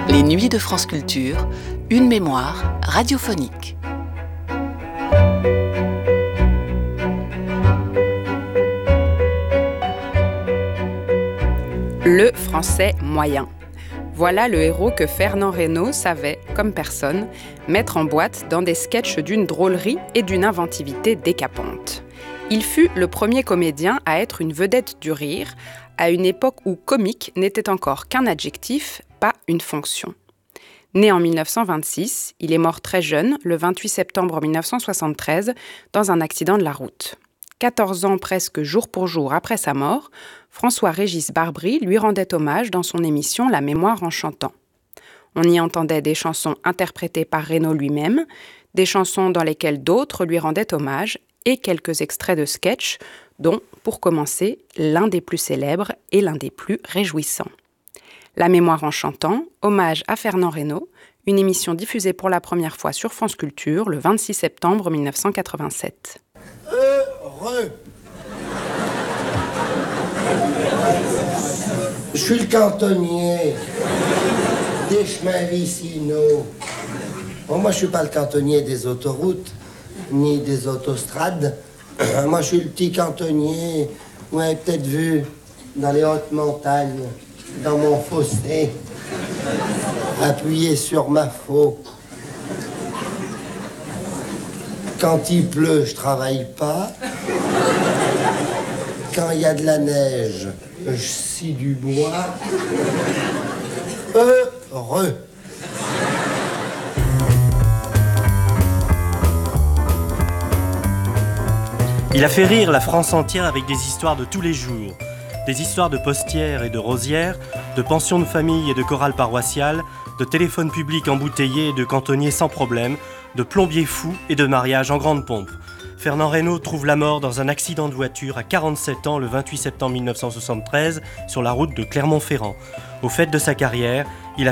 Les Nuits de France Culture, une mémoire radiophonique. Le français moyen. Voilà le héros que Fernand Reynaud savait, comme personne, mettre en boîte dans des sketchs d'une drôlerie et d'une inventivité décapante. Il fut le premier comédien à être une vedette du rire, à une époque où comique n'était encore qu'un adjectif, pas une fonction. Né en 1926, il est mort très jeune, le 28 septembre 1973, dans un accident de la route. 14 ans presque jour pour jour après sa mort, François-Régis Barbry lui rendait hommage dans son émission La Mémoire en chantant. On y entendait des chansons interprétées par Reynaud lui-même, des chansons dans lesquelles d'autres lui rendaient hommage et quelques extraits de sketchs, dont, pour commencer, l'un des plus célèbres et l'un des plus réjouissants. La Mémoire en chantant, hommage à Fernand Reynaud, une émission diffusée pour la première fois sur France Culture le 26 septembre 1987. Je suis le cantonnier des chemins vicinaux. Bon, moi, je suis pas le cantonnier des autoroutes, ni des autostrades. Moi, je suis le petit cantonnier, vous m'avez peut-être vu dans les hautes montagnes, dans mon fossé, appuyé sur ma faux. Quand il pleut, je travaille pas. Quand il y a de la neige, je scie du bois. Heureux. Il a fait rire la France entière avec des histoires de tous les jours. Des histoires de postières et de rosières, de pensions de famille et de chorales paroissiales, de téléphones publics embouteillés et de cantonniers sans problème, de plombiers fous et de mariages en grande pompe. Fernand Reynaud trouve la mort dans un accident de voiture à 47 ans le 28 septembre 1973 sur la route de Clermont-Ferrand. Au fait de sa carrière, il a